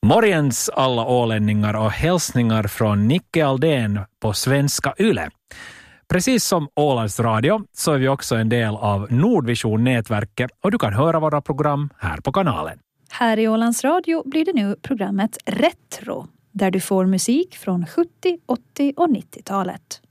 Morgens alla ålänningar och hälsningar från Nicke Aldén på Svenska Yle. Precis som Ålands Radio så är vi också en del av Nordvision-nätverket och du kan höra våra program här på kanalen. Här i Ålands Radio blir det nu programmet Retro, där du får musik från 70-, 80- och 90-talet.